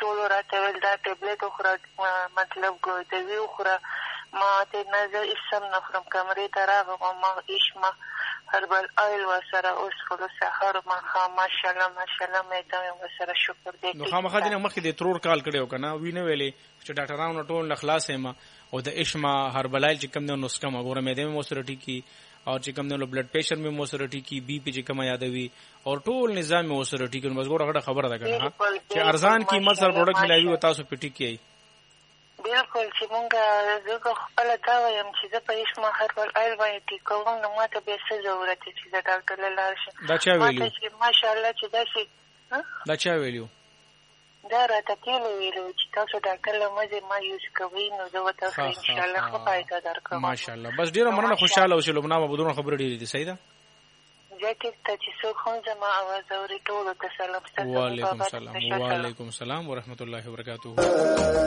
ټولو راته ویل دا ټابلیټ وخوره، مطلب ګودوي وخوره. ما ته نه زه هېڅ هم نه خورم. کمرې ته راغلم ما ایشمه هربل آیل ورسره اوس خلو سهار ماښام ماشاءالله ماشاءالله معده مې ورسره شکر دی. نو خامخا دې نه مخکې د ترور کال کړی و که نه وي نه ویلې چې ډاکټرانو نه ټول نه خلاص یم او د ایشما هربلایل چې کوم دی نسخه مه ګوره معده مې ورسره ټیکي او چې کوم دی نو بلډ پریشر مې ورسره ټیکي بي پي چې کومه یادوي او ټول نظام مې ورسره ټیکي. نو بس ګوره غټه خبره ده که نه چې ارزان قیمت سره پروډکټ ملاوي او تاسو پې ټیکئ. بلکل چې مونږ زه خپله دا وایم چې زه په ایشما هربل آیل باندې ټیکوم نو ما ته بیا څه ضرورت دی چې زه ډاکټر له لاړ شم. دا چا ویلي ما ته چې ماشاءالله چې داسې دا چا ویلي دا راته ټولو ویلي چې تاسو ډاکټر له مزې ما یوز کوئ نو زه ورته انشاءالله ښه فایده درکوم. ماشاءالله بس ډېره مننه خوشحاله اوسې لبنا محمدونه خبرې ډېرې دي صحیح ده. ټیک ته چې څوک هم زما اواز اوري ټولو ته سلام. وعلیکم السلام ورحمة الله وبرکاته.